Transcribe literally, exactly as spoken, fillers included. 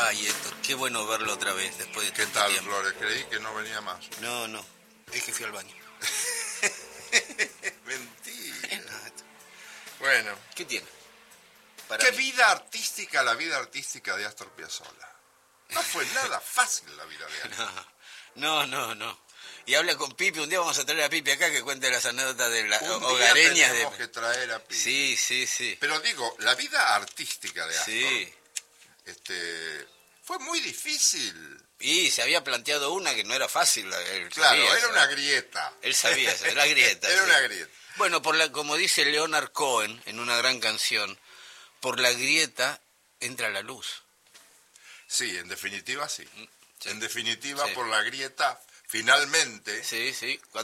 Ay, Héctor, qué bueno verlo otra vez después de ¿Qué tanto tal, tiempo. Flores? Creí que no venía más. No, no, es que fui al baño. Mentira. Bueno, ¿Qué tiene? Para qué mí. vida artística la vida artística de Astor Piazzolla. No fue nada fácil la vida de Astor. No, no, no. Y habla con Pipi, un día vamos a traer a Pipi acá que cuente las anécdotas de las Un día hogareñas. tenemos De... que traer a Pipi. Sí, sí, sí. Pero digo, la vida artística de Astor, Sí. este, fue muy difícil. Y se había planteado una que no era fácil. Él Claro, sabía, era ¿sabes? una grieta. Él sabía eso, era grieta. Era sí. una grieta. Bueno, por la, como dice Leonard Cohen en una gran canción, por la grieta entra la luz. Sí, en definitiva sí. Sí. En definitiva, Sí. por la grieta, finalmente... Sí, sí.